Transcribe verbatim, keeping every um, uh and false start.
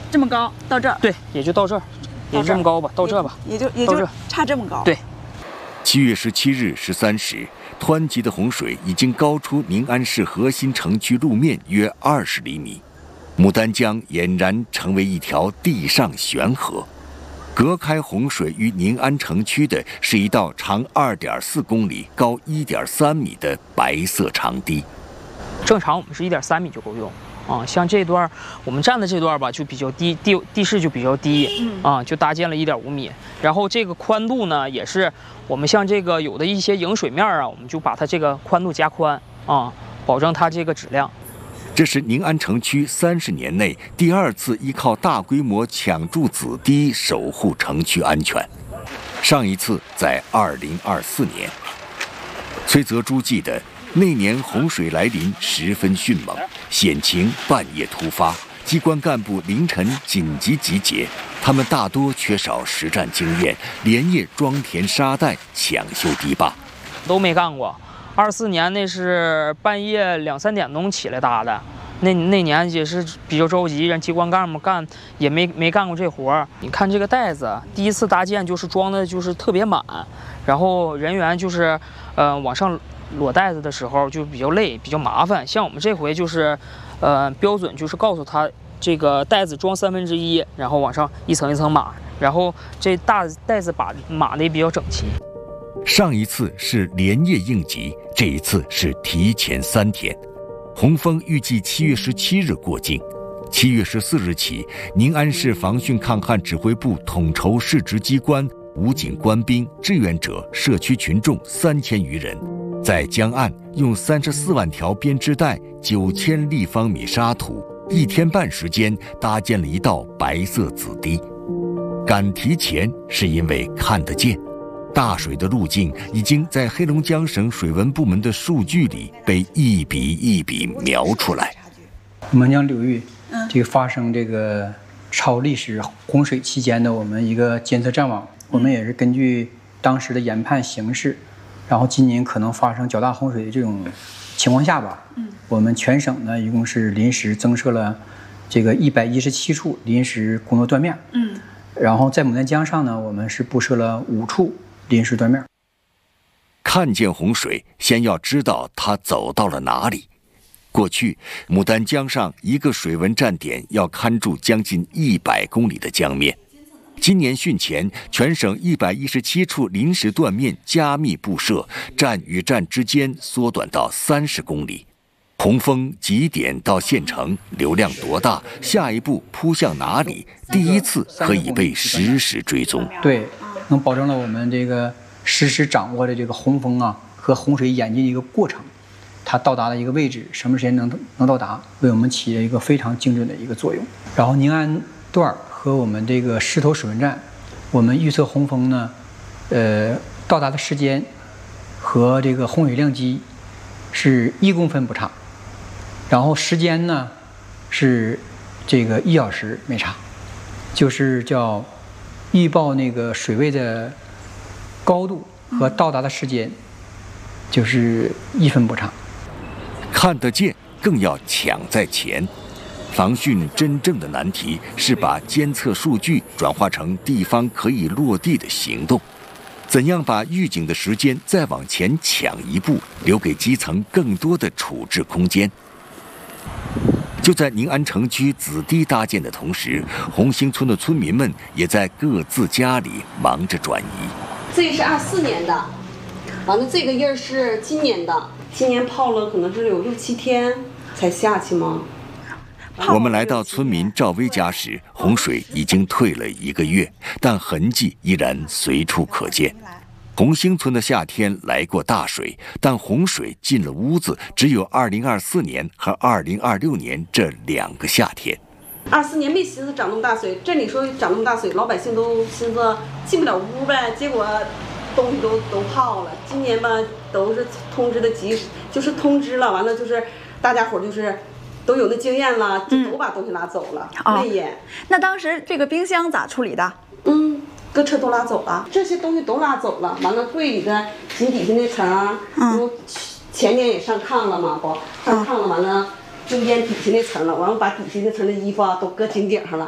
这么高到这儿？ 对，也就到这儿，也就这么高吧，到这吧， 也就也就差这么高。 对。 七月十七日十三时，湍急的洪水已经高出宁安市核心城区路面约二十厘米，牡丹江俨然成为一条地上悬河。隔开洪水与宁安城区的是一道长二点四公里、高一点三米的白色长堤。 正常我们是一点三米就够用。啊，像这段我们站的这段吧，就比较低，地地势就比较低，嗯啊，就搭建了一点五米。然后这个宽度呢，也是我们像这个有的一些迎水面啊，我们就把它这个宽度加宽啊，保证它这个质量。 这是宁安城区三十年内第二次依靠大规模抢筑子堤守护城区安全，上一次在二零二四年。崔泽珠记得。那年洪水来临十分迅猛，险情半夜突发，机关干部凌晨紧急集结，他们大多缺少实战经验，连夜装填沙袋，抢修堤坝， 都没干过。二四年那是半夜两三点钟起来搭的，那那年也是比较着急，让机关干部干也没没干过这活儿。你看这个袋子，第一次搭建就是装的就是特别满，然后人员就是呃往上。裸袋子的时候就比较累，比较麻烦。像我们这回就是，呃，标准就是告诉他这个袋子装三分之一，然后往上一层一层码，然后这大袋子把码的也比较整齐。 上一次是连夜应急，这一次是提前三天。洪峰预计七月十七日过境，七月十四日起，宁安市防汛抗旱指挥部统筹市直机关、武警官兵、志愿者、社区群众三千余人。在江岸用三十四万条编织带、九千立方米沙土，一天半时间搭建了一道白色子堤。敢提前是因为看得见，大水的路径已经在黑龙江省水文部门的数据里被一笔一笔描出来。 牡丹江流域这个发生这个超历史洪水期间的我们一个监测站网，我们也是根据当时的研判形势。然后今年可能发生较大洪水的这种情况下吧，嗯，我们全省呢一共是临时增设了这个一百一十七处临时工作断面，嗯，然后在牡丹江上呢，我们是布设了五处临时断面。 看见洪水，先要知道它走到了哪里。过去，牡丹江上一个水文站点要看住将近一百公里的江面。今年汛前，全省一百一十七处临时断面加密布设，站与站之间缩短到三十公里。洪峰几点到县城，流量多大，下一步扑向哪里，第一次可以被实时追踪。 对，能保证了我们这个实时掌握的这个洪峰啊和洪水演进的一个过程，它到达的一个位置，什么时间能能到达，为我们起了一个非常精准的一个作用。然后宁安段和我们这个狮头水文站，我们预测洪峰呢，呃，到达的时间和这个洪水量级是一公分不差，然后时间呢是这个一小时没差，就是叫预报那个水位的高度和到达的时间就是一分不差。 看得见，更要抢在前。防汛真正的难题是把监测数据转化成地方可以落地的行动。怎样把预警的时间再往前抢一步，留给基层更多的处置空间？就在宁安城区子堤搭建的同时，红星村的村民们也在各自家里忙着转移。 这是二四年的，完了这个印儿是今年的，今年泡了可能是有六七天才下去吗？ 我们来到村民赵薇家时，洪水已经退了一个月，但痕迹依然随处可见。红星村的夏天来过大水，但洪水进了屋子，只有二零二四年和二零二六年这两个夏天。 二四年没寻思涨那么大水，这里说涨那么大水，老百姓都寻思进不了屋呗，结果东西都都泡了。今年吧，都是通知的及时，就是通知了，完了就是大家伙就是都有那经验了，就都把东西拿走了， 嗯、 没淹。 那当时这个冰箱咋处理的？ 嗯，搁车都拉走了，这些东西都拉走了。完了，柜里的紧底下那层，嗯，前年也上炕了嘛，不上炕了，完了就淹底下那层了，完了把底下那层的衣服啊都搁井顶上了。